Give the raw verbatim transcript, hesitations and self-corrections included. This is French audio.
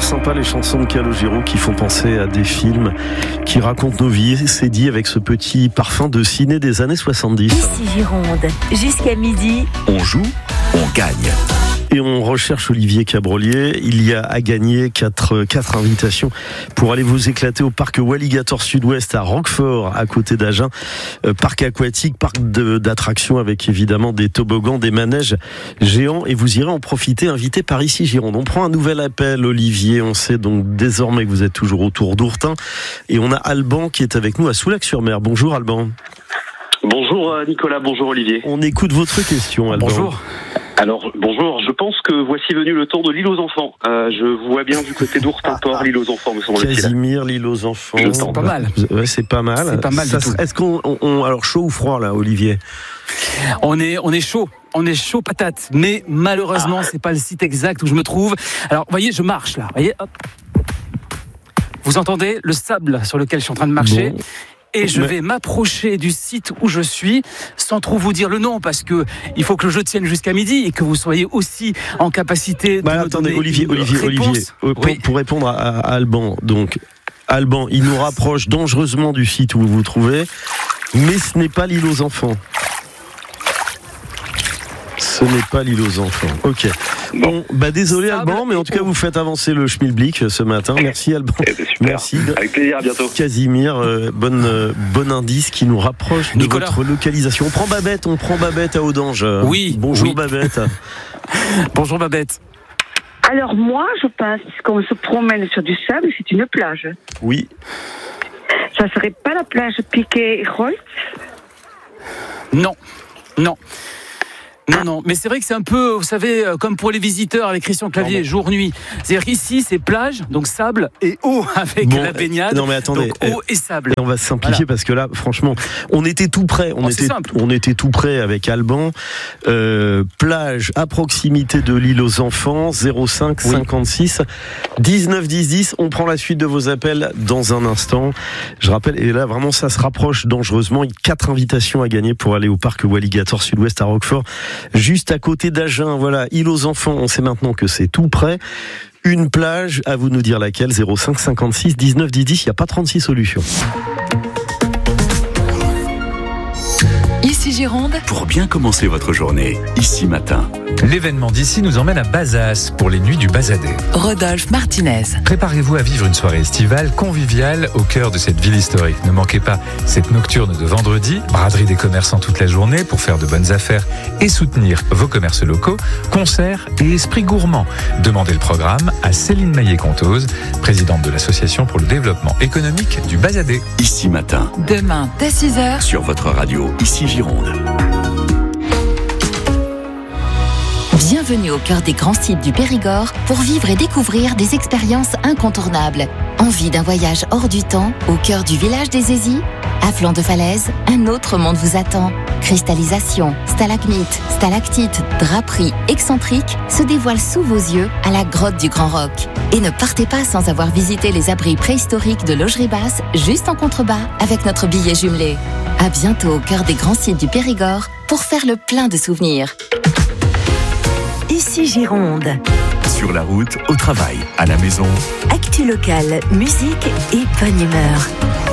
sympa les chansons de Calogero qui font penser à des films qui racontent nos vies. C'est dit avec ce petit parfum de ciné des années soixante-dix. Ici Gironde, jusqu'à midi. On joue, on gagne. Et on recherche Olivier Cabrolier. Il y a à gagner quatre, quatre invitations pour aller vous éclater au parc Walligator Sud-Ouest à Roquefort, à côté d'Agen. Euh, parc aquatique, parc de, d'attractions avec évidemment des toboggans, des manèges géants. Et vous irez en profiter, invité par Ici Gironde. On prend un nouvel appel, Olivier. On sait donc désormais que vous êtes toujours autour d'Ourtin. Et on a Alban qui est avec nous à Soulac-sur-Mer. Bonjour Alban. Bonjour Nicolas, bonjour Olivier. On écoute votre question, Alban. Bonjour. Alors, bonjour, je pense que voici venu le tour de l'île aux enfants. Euh, je vous vois bien du côté d'Ourtin-Port, l'île aux enfants, me semble-t-il. Casimir, l'île aux enfants. C'est pas mal. Ouais, c'est pas mal. C'est pas mal Ça, du tout. Est-ce qu'on, on, on, alors chaud ou froid là, Olivier? On est, on est chaud. On est chaud patate. Mais malheureusement, c'est pas le site exact où je me trouve. Alors, vous voyez, je marche là. Vous voyez, hop. Vous entendez le sable sur lequel je suis en train de marcher? Bon. Et je vais m'approcher du site où je suis, sans trop vous dire le nom, parce que il faut que je tienne jusqu'à midi et que vous soyez aussi en capacité de bah, me attendez, donner Olivier, une Olivier, réponse. Olivier, euh, pour, Oui. pour répondre à, à Alban, donc Alban, il nous rapproche dangereusement du site où vous vous trouvez, mais ce n'est pas l'île aux enfants. Ce n'est pas l'île aux enfants. Ok. Bon, bah désolé Sable Alban, mais en tout et cas eau. vous faites avancer le schmilblick ce matin. Merci Alban. Eh ben, super. Merci. Avec plaisir, à bientôt. Casimir, euh, bonne, euh, bon indice qui nous rapproche de Nicolas. votre localisation. On prend Babette, on prend Babette à Audange. Oui, Bonjour oui. Babette. Bonjour Babette. Alors moi, je pense qu'on se promène sur du sable, c'est une plage. Oui. Ça serait pas la plage Piquet-Rolls? Non, non. Non, non, mais c'est vrai que c'est un peu, vous savez, comme pour les visiteurs avec Christian Clavier, Non, jour-nuit. C'est-à-dire qu'ici, c'est plage, donc sable et eau avec Bon, la baignade. non, mais attendez, donc eau et sable. Et on va simplifier Voilà. parce que là, franchement, on était tout près. On Oh, c'est était, simple. on était tout près avec Alban. Euh, plage à proximité de l'île aux enfants, zéro cinq cinquante-six dix-neuf dix dix. On prend la suite de vos appels dans un instant. Je rappelle, et là vraiment ça se rapproche dangereusement. Il y a quatre invitations à gagner pour aller au parc Walligator Sud-Ouest à Roquefort, juste à côté d'Agen. Voilà, île aux enfants. On sait maintenant que c'est tout près. Une plage, à vous de nous dire laquelle. Zéro cinq cinquante-six dix-neuf dix dix. Il n'y a pas trente-six solutions. Ici Gironde, Pour bien commencer votre journée, ici matin. L'événement d'ici nous emmène à Bazas pour les nuits du Bazadais. Rodolphe Martinez. Préparez-vous à vivre une soirée estivale conviviale au cœur de cette ville historique. Ne manquez pas cette nocturne de vendredi, braderie des commerçants toute la journée pour faire de bonnes affaires et soutenir vos commerces locaux, concerts et esprit gourmand. Demandez le programme à Céline Maillet-Contose, présidente de l'Association pour le développement économique du Bazadais. Ici matin, Demain, dès six heures, sur votre radio, ici Gironde. bienvenue au cœur des grands sites du Périgord pour vivre et découvrir des expériences incontournables. Envie d'un voyage hors du temps, au cœur du village des Aisies? À flanc de falaise, un autre monde vous attend. Cristallisation, stalagmites, stalactites, draperies excentriques se dévoilent sous vos yeux à la grotte du Grand Roc. Et ne partez pas sans avoir visité les abris préhistoriques de Laugerie Basse, juste en contrebas, avec notre billet jumelé. À bientôt au cœur des grands sites du Périgord pour faire le plein de souvenirs. Ici Gironde. Sur la route, au travail, à la maison. Actu locale, musique et bonne humeur.